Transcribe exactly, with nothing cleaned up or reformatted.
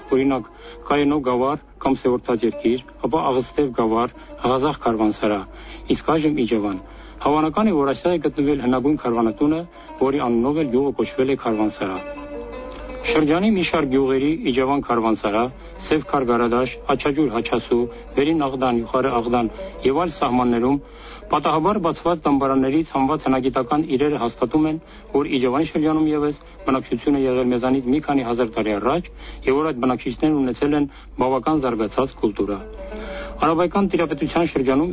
օրինակ Կայենո գավառ կամ Սևորտած երկիր, ապա Աղստև գավառ, Ղազախ քարվանսարա, իսկ այժմ Իջևան։ Հավանական է, որ այստեղ է գտնվել հնագույն քարվանատունը, որի անունով էլ գյուղը կոչվել է Քարվանսարա։ Շրջանի մի շարք գյուղերի Իջևան քարվանսարա, Սև քարգարադաշ, Աչաջուր Հաչասու, Վերին Աղդան, Յուխարը Աղդան եւ այլ սահմաններում պատահաբար բացված դամբարաններից հանված հնագիտական իրերը հաստատում են, որ Իջևանի շրջանում եւս բնակչությունը եղել մեզանից մի քանի հազար տարի առաջ եւ որ այդ բնակիչներն ունեցել են բավական զարգացած կուլտուրա։ Արաբական տիրապետության շրջանում